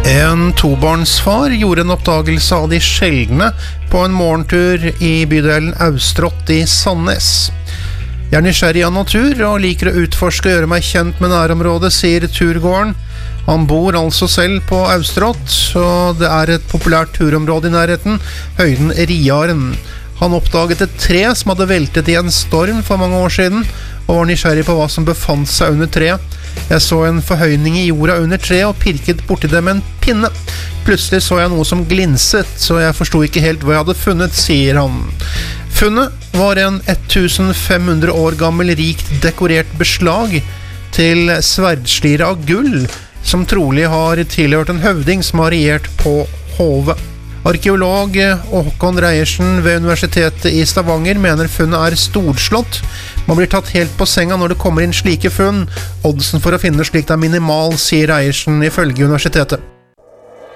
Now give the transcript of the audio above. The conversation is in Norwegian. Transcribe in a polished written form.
En tobarnsfar gjorde en oppdagelse av de sjeldne på en morgentur i bydelen Austrott i Sandnes. Jeg er nysgjerrig av natur og liker å utforske og gjøre meg kjent med nærområdet, sier turgåeren. Han bor altså selv på Austrott, og det er et populært turområde i nærheten, høyden Riaren. Han oppdaget et tre som hadde veltet i en storm for mange år siden, og var nysgjerrig på hva som befant seg under treet. Jeg så en forhøyning i jorda under treet og pirket borti det med en pinne. Plutselig så jeg noe som glinset, så jeg forstod ikke helt hva jeg hadde funnet, sier han. Funnet var en 1500 år gammel rikt dekorert beslag til sverdslire av gull, som trolig har tilhørt en høvding som har regjert på Hove. Arkeolog Håkon Reiersen ved Universitetet i Stavanger mener funnet er storslått. Man blir tatt helt på senga når det kommer inn slike funn. Oddsen for å finne slikt er minimal, sier Reiersen ifølge universitetet.